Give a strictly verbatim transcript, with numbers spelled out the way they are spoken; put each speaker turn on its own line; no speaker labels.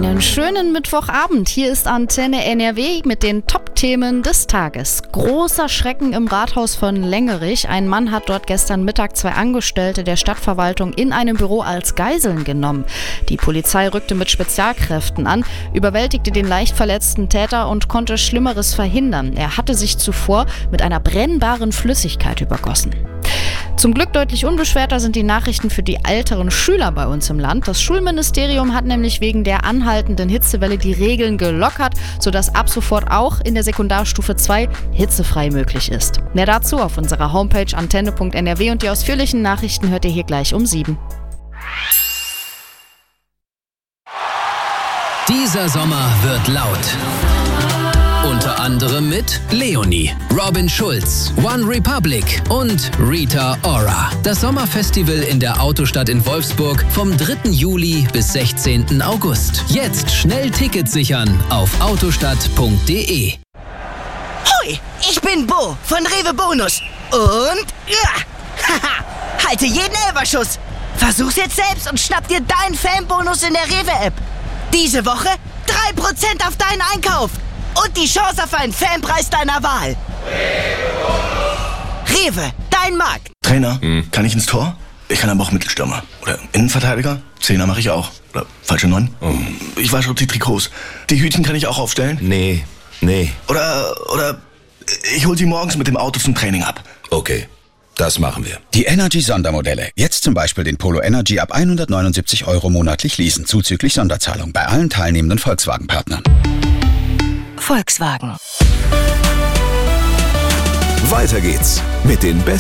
Einen schönen Mittwochabend. Hier ist Antenne N R W mit den Top-Themen des Tages. Großer Schrecken im Rathaus von Lengerich. Ein Mann hat dort gestern Mittag zwei Angestellte der Stadtverwaltung in einem Büro als Geiseln genommen. Die Polizei rückte mit Spezialkräften an, überwältigte den leicht verletzten Täter und konnte Schlimmeres verhindern. Er hatte sich zuvor mit einer brennbaren Flüssigkeit übergossen. Zum Glück deutlich unbeschwerter sind die Nachrichten für die älteren Schüler bei uns im Land. Das Schulministerium hat nämlich wegen der anhaltenden Hitzewelle die Regeln gelockert, sodass ab sofort auch in der Sekundarstufe zwei hitzefrei möglich ist. Mehr dazu auf unserer Homepage antenne punkt n r w und die ausführlichen Nachrichten hört ihr hier gleich um sieben.
Dieser Sommer wird laut. Unter anderem mit Leonie, Robin Schulz, One Republic und Rita Ora. Das Sommerfestival in der Autostadt in Wolfsburg vom dritten Juli bis sechzehnten August. Jetzt schnell Tickets sichern auf autostadt punkt d e.
Hoi, ich bin Bo von Rewe Bonus. Und ja, haha, halte jeden Elferschuss. Versuch's jetzt selbst und schnapp dir deinen Fanbonus in der Rewe-App. Diese Woche drei Prozent auf deinen Einkauf. Und die Chance auf einen Fanpreis deiner Wahl. Rewe, dein Markt.
Trainer, hm. kann ich ins Tor? Ich kann aber auch Mittelstürmer. Oder Innenverteidiger? Zehner mache ich auch. Oder falsche Neun? Oh. Ich wasche die Trikots. Die Hütchen kann ich auch aufstellen?
Nee, nee.
Oder, oder ich hol sie morgens mit dem Auto zum Training ab.
Okay, das machen wir.
Die Energy-Sondermodelle. Jetzt zum Beispiel den Polo Energy ab hundertneunundsiebzig Euro monatlich leasen, zuzüglich Sonderzahlung bei allen teilnehmenden Volkswagen-Partnern.
Volkswagen.
Weiter geht's mit den besten